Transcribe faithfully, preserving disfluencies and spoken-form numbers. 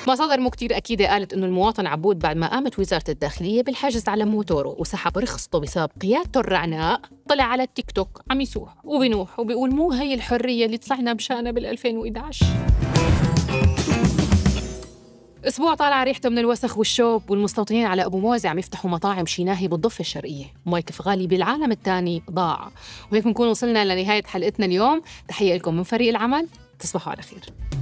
مصادر مو كتير أكيدة قالت إنه المواطن عبود بعد ما قامت وزارة الداخلية بالحجز على موتوره وسحب رخصته بسبب قيادته الرعناء، طلع على التيك توك عم يسوح وبنوح وبيقول مو هي الحرية اللي طلعنا بشانها بال ألفين وإحدى عشر. أسبوع طالع ريحته من الوسخ والشوب، والمستوطنين على أبو موزة عم يفتحوا مطاعم شيناهي بالضفة الشرقية، مايك فغالي بالعالم الثاني ضاع. وهيك بنكون وصلنا لنهاية حلقتنا اليوم. تحية لكم من فريق العمل، تصبحوا على خير.